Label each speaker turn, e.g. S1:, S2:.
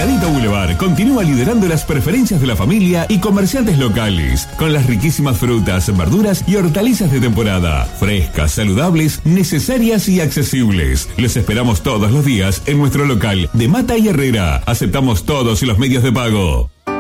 S1: Mercadito Boulevard continúa liderando las preferencias de la familia y comerciantes locales, con las riquísimas frutas, verduras y hortalizas de temporada, frescas, saludables, necesarias y accesibles. Los esperamos todos los días en nuestro local de Mata y Herrera. Aceptamos todos los medios de pago.